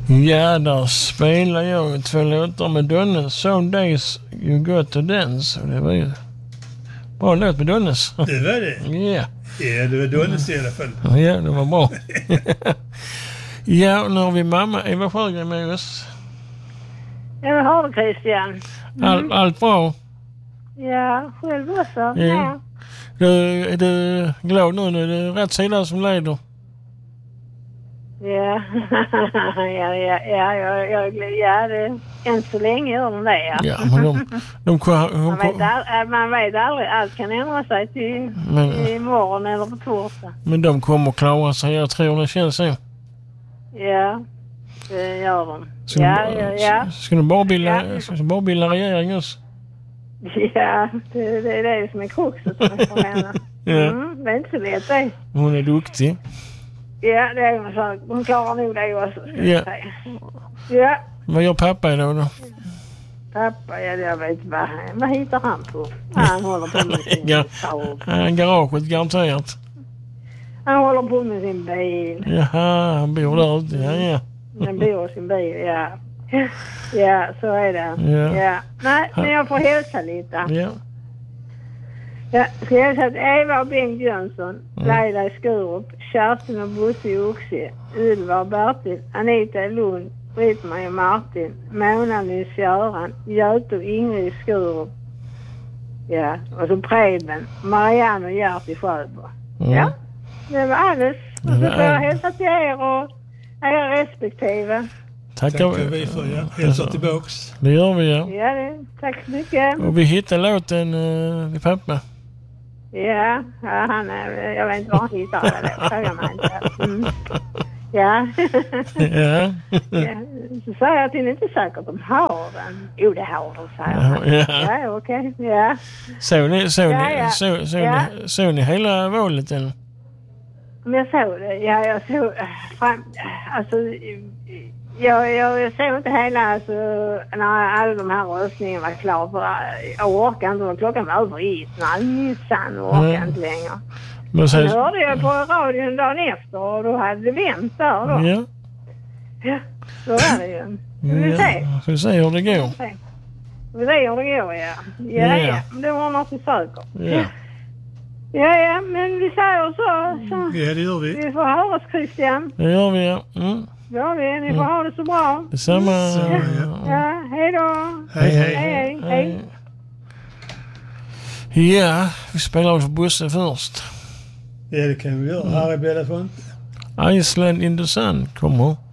Ja, där spelar jag 2 låtar med Donnes. Some days you got to dance. Och det var ju bra låt med Donnes. Det var det? Ja. Ja, det var Donnes i alla fall. Ja, det var bra. Ja, och nu har vi mamma Eva Sjögren med oss. Ja, vad har du, Christian? Allt bra? Ja, själv också. Ja. Är du glad nu? Är det rätt sida som leder? Ja, än så länge gör de det, ja. Ja, men man vet aldrig, allt kan ändra sig till imorgon eller på torsdag. Men de kommer att klara sig, jag tror det känns så. Ja, det gör de. Ska du bara bilda regering också? Ja, det är det som är kruxet för henne. Det är inte så lätt det. Hon är duktig. Ja, det är hon så. Hon klarar nog det också, ska jag säga. Ja. Vad gör pappa idag då? Pappa, jag vet vad hittar han på? Han håller på med sin garaget garanterat. Han håller på med sin bil. Jaha, han bor där ute. Ja. Han bor i sin bil, ja. Ja, så är det. Ja. Nej, men jag får hälsa lite. Ja. Ja, ska jag hälsa till Eva och Bengt Jönsson, Leila i Skurup, Kerstin och Bosse i Oxie, Ylva och Bertil, Anita i Lund, Britt-Marie och Martin, Mona i Sjöran, Göte och Ingrid i Skurup. Ja, och så Preben, Marianne och Gert i Sjöbo. Ja, det var alles. Och så får jag hälsa till er och er respektive. Tackar vi för, ja. Hälsa tillbaks. Det gör vi, ja. Ja, tack så mycket. Och vi hittar låten vid pappa. Ja, han är, jag vet inte var han hittar det. Frågar man inte. Ja. Ja. Så säger jag till inte säkert de har den. Jo, det har de, säger han. Ja, okej. Ja. Såg ni hela valet än? Men jag såg det. Ja, jag såg fram. Alltså, jag såg inte hela, alltså, när alla de här röstningarna var klara. För jag orkar inte. Klockan var över i. Nissan orkar inte längre. Men sen hörde jag på radion dagen efter och då hade det vänt där då. Ja. Ja, så var det ju. Vi får se hur det går. Vi ser hur det går, ja. Ja. Det var något vi söker. Ja. Ja, men vi säger så. Ja, det gör vi. Vi får höras, Christian. Det gör vi, ja. Ja, ni får ha det så bra. Detsamma. Ja, hej då. Hej. Ja, vi spelar för bussen först. Ja, det kan vi göra. Här är Bella Font. Iceland in the sun kommer.